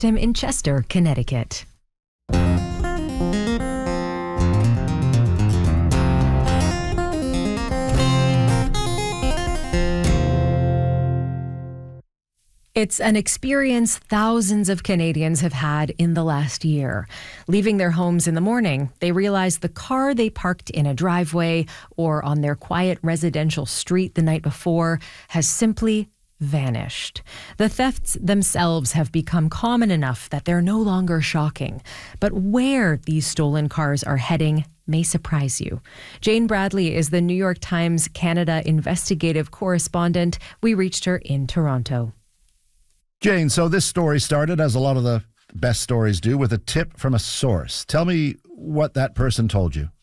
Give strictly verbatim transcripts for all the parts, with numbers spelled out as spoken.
I'm in Chester, Connecticut. It's an experience thousands of Canadians have had in the last year. Leaving their homes in the morning, they realize the car they parked in a driveway or on their quiet residential street the night before has simply vanished. The thefts themselves have become common enough that they're no longer shocking. But where these stolen cars are heading may surprise you. Jane Bradley is the New York Times Canada investigative correspondent. We reached her in Toronto. Jane, so this story started, as a lot of the best stories do, with a tip from a source. Tell me what that person told you.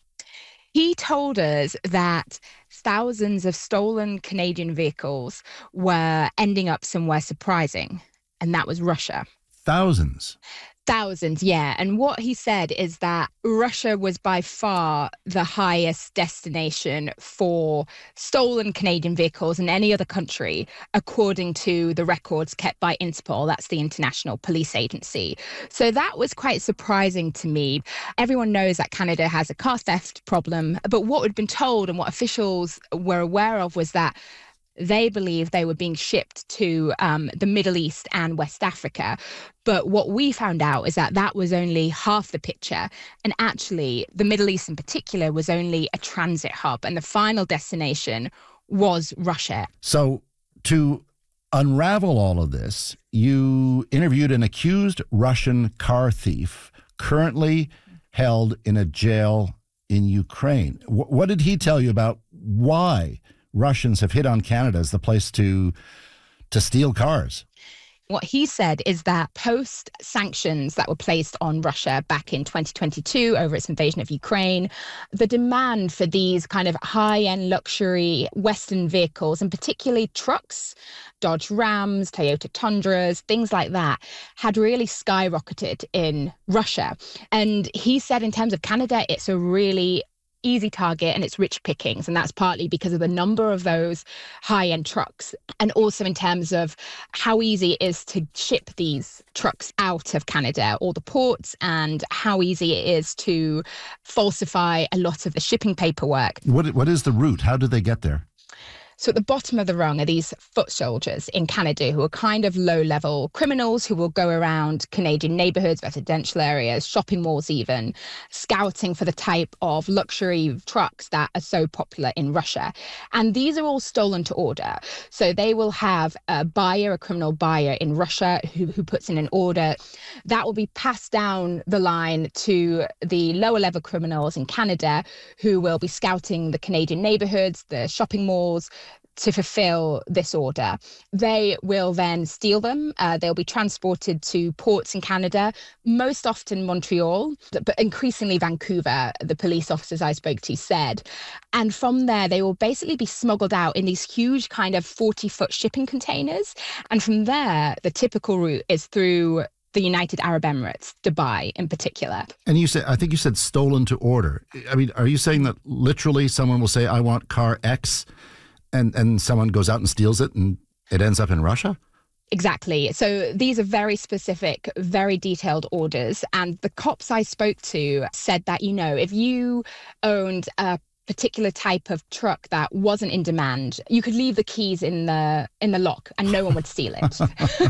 He told us that thousands of stolen Canadian vehicles were ending up somewhere surprising, and that was Russia. Thousands? Thousands, yeah. And what he said is that Russia was by far the highest destination for stolen Canadian vehicles in any other country, according to the records kept by Interpol. That's the International Police Agency. So that was quite surprising to me. Everyone knows that Canada has a car theft problem, but what had been told and what officials were aware of was that they believed they were being shipped to um, the Middle East and West Africa. But what we found out is that that was only half the picture. And actually, the Middle East in particular was only a transit hub. And the final destination was Russia. So to unravel all of this, you interviewed an accused Russian car thief currently held in a jail in Ukraine. W- what did he tell you about why Russians have hit on Canada as the place to to steal cars? What he said is that post sanctions that were placed on Russia back in twenty twenty-two over its invasion of Ukraine, the demand for these kind of high-end luxury Western vehicles, and particularly trucks, Dodge Rams, Toyota Tundras, things like that, had really skyrocketed in Russia. And he said in terms of Canada, it's a really easy target and it's rich pickings, and that's partly because of the number of those high-end trucks, and also in terms of how easy it is to ship these trucks out of Canada, all the ports, and how easy it is to falsify a lot of the shipping paperwork. What what is the route? How do they get there? So at the bottom of the rung are these foot soldiers in Canada who are kind of low-level criminals who will go around Canadian neighbourhoods, residential areas, shopping malls even, scouting for the type of luxury trucks that are so popular in Russia. And these are all stolen to order. So they will have a buyer, a criminal buyer in Russia who, who puts in an order. That will be passed down the line to the lower-level criminals in Canada who will be scouting the Canadian neighbourhoods, the shopping malls, to fulfill this order. They will then steal them. Uh, they'll be transported to ports in Canada, most often Montreal, but increasingly Vancouver, the police officers I spoke to said. And from there, they will basically be smuggled out in these huge kind of forty-foot shipping containers. And from there, the typical route is through the United Arab Emirates, Dubai in particular. And you said, I think you said stolen to order. I mean, are you saying that literally someone will say, I want car X, and, and someone goes out and steals it and it ends up in Russia? Exactly. So these are very specific, very detailed orders. And the cops I spoke to said that, you know, if you owned a particular type of truck that wasn't in demand, you could leave the keys in the in the lock and no one would steal it.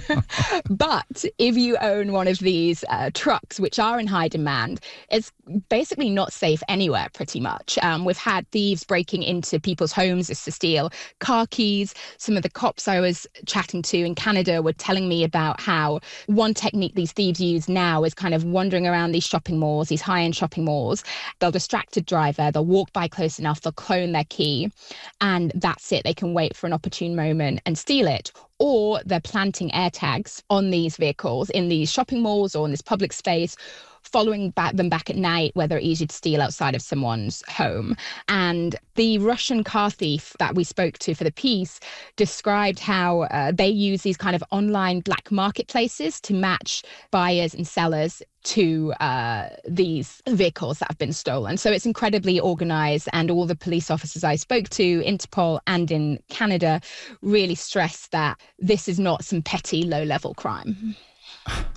But if you own one of these uh, trucks which are in high demand, it's basically not safe anywhere pretty much. Um, we've had thieves breaking into people's homes just to steal car keys. Some of the cops I was chatting to in Canada were telling me about how one technique these thieves use now is kind of wandering around these shopping malls, these high-end shopping malls. They'll distract a driver, they'll walk by close enough, they'll clone their key, and that's it. They can wait for an opportune moment and steal it. Or they're planting air tags on these vehicles in these shopping malls or in this public space, following back them back at night where they're easy to steal outside of someone's home. And the Russian car thief that we spoke to for the piece described how uh, they use these kind of online black marketplaces to match buyers and sellers to uh, these vehicles that have been stolen. So it's incredibly organized, and all the police officers I spoke to, Interpol and in Canada, really stressed that this is not some petty low-level crime.